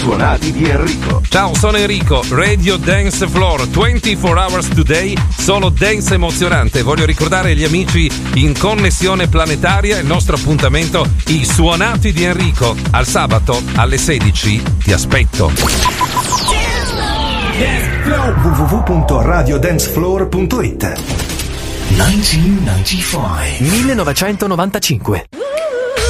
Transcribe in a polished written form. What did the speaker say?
Suonati di Enrico. Ciao, sono Enrico, Radio Dance Floor, 24 hours today, solo dance emozionante. Voglio ricordare agli amici in connessione planetaria il nostro appuntamento, i Suonati di Enrico. Al sabato alle 16 ti aspetto. www.radiodancefloor.it 1995